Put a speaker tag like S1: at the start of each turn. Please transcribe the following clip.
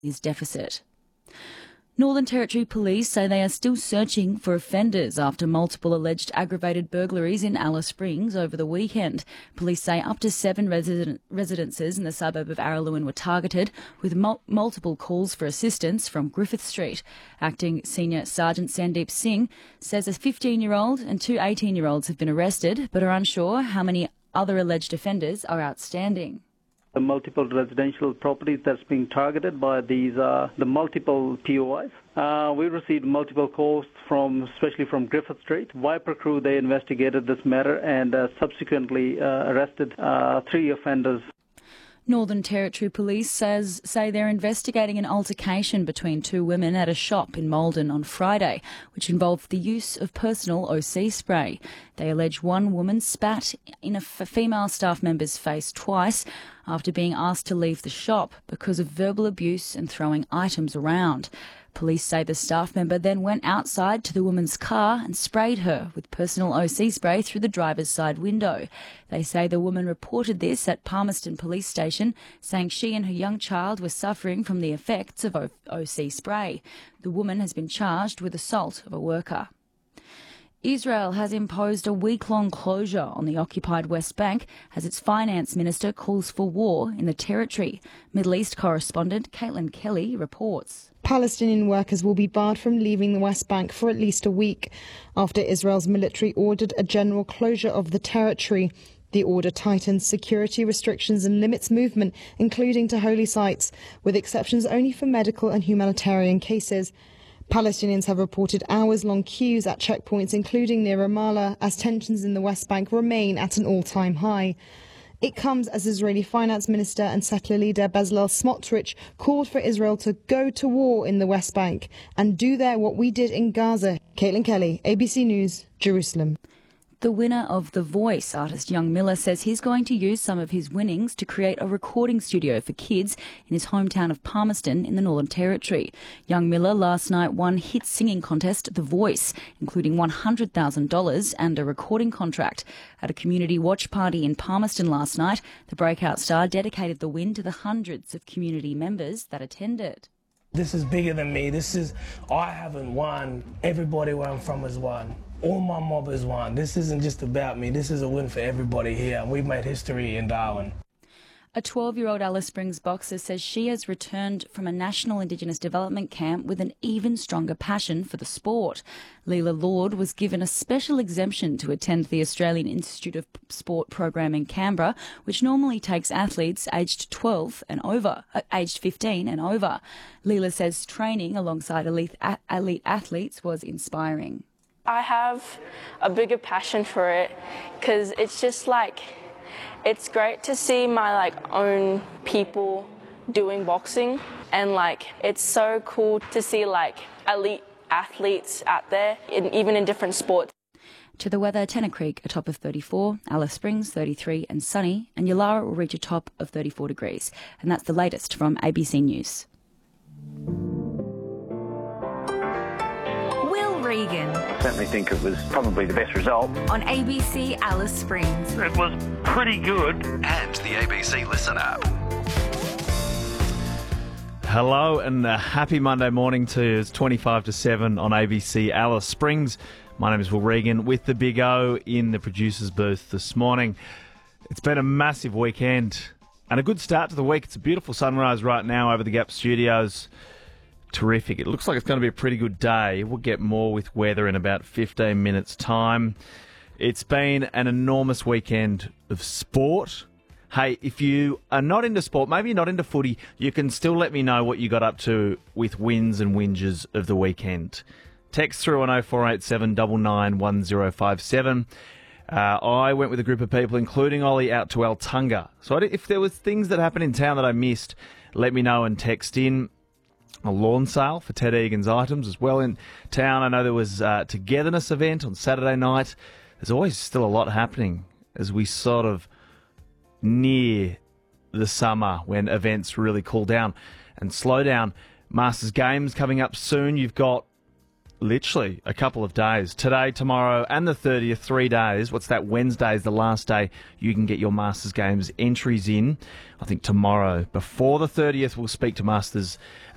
S1: his deficit. Northern Territory Police say they are still searching for offenders after multiple alleged aggravated burglaries in Alice Springs over the weekend. Police say up to 7 residences in the suburb of Araluen were targeted, with multiple calls for assistance from Griffith Street. Acting Senior Sergeant Sandeep Singh says a 15-year-old and 2 18-year-olds have been arrested, but are unsure how many other alleged offenders are outstanding.
S2: The multiple residential properties that's being targeted by these the multiple POIs. We received multiple calls especially from Griffith Street. Viper Crew, they investigated this matter and subsequently arrested 3 offenders.
S1: Northern Territory Police say they're investigating an altercation between 2 women at a shop in Maldon on Friday, which involved the use of personal OC spray. They allege one woman spat in a female staff member's face twice after being asked to leave the shop because of verbal abuse and throwing items around. Police say the staff member then went outside to the woman's car and sprayed her with personal OC spray through the driver's side window. They say the woman reported this at Palmerston Police Station, saying she and her young child were suffering from the effects of OC spray. The woman has been charged with assault of a worker. Israel has imposed a week-long closure on the occupied West Bank as its finance minister calls for war in the territory. Middle East correspondent Caitlin Kelly reports.
S3: Palestinian workers will be barred from leaving the West Bank for at least a week after Israel's military ordered a general closure of the territory. The order tightens security restrictions and limits movement, including to holy sites, with exceptions only for medical and humanitarian cases. Palestinians have reported hours-long queues at checkpoints, including near Ramallah, as tensions in the West Bank remain at an all-time high. It comes as Israeli finance minister and settler leader Bezalel Smotrich called for Israel to go to war in the West Bank and do there what we did in Gaza. Caitlin Kelly, ABC News, Jerusalem.
S1: The winner of The Voice, artist Young Miller, says he's going to use some of his winnings to create a recording studio for kids in his hometown of Palmerston in the Northern Territory. Young Miller last night won hit singing contest The Voice, including $100,000 and a recording contract. At a community watch party in Palmerston last night, the breakout star dedicated the win to the hundreds of community members that attended.
S4: This is bigger than me. I haven't won. Everybody where I'm from has won. All my mob has won. This isn't just about me. This is a win for everybody here. We've made history in Darwin.
S1: A 12-year-old Alice Springs boxer says she has returned from a National Indigenous Development Camp with an even stronger passion for the sport. Leela Lord was given a special exemption to attend the Australian Institute of Sport program in Canberra, which normally takes athletes aged 15 and over. Leela says training alongside elite athletes was inspiring.
S5: I have a bigger passion for it because it's just it's great to see my own people doing boxing, and it's so cool to see elite athletes out there, even in different sports.
S1: To the weather, Tennant Creek a top of 34, Alice Springs 33 and sunny, and Yulara will reach a top of 34 degrees. And that's the latest from ABC News.
S6: Regan.
S7: I certainly think it was probably the best result.
S6: On ABC Alice Springs.
S7: It was pretty good.
S8: And the ABC Listen app.
S9: Hello and a happy Monday morning to you. It's 25 to 7 on ABC Alice Springs. My name is Will Regan with the Big O in the producer's booth this morning. It's been a massive weekend and a good start to the week. It's a beautiful sunrise right now over the Gap Studios. Terrific. It looks like it's going to be a pretty good day. We'll get more with weather in about 15 minutes' time. It's been an enormous weekend of sport. Hey, if you are not into sport, maybe you're not into footy, you can still let me know what you got up to with wins and whinges of the weekend. Text through on 0487 99 1057. I went with a group of people, including Ollie, out to Altunga. So if there was things that happened in town that I missed, let me know and text in. A lawn sale for Ted Egan's items as well in town. I know there was a togetherness event on Saturday night. There's always still a lot happening as we sort of near the summer when events really cool down and slow down. Masters Games coming up soon. You've got literally a couple of days. Today, tomorrow and the 30th, 3 days. What's that? Wednesday is the last day you can get your Masters Games entries in. I think tomorrow, before the 30th, we'll speak to Masters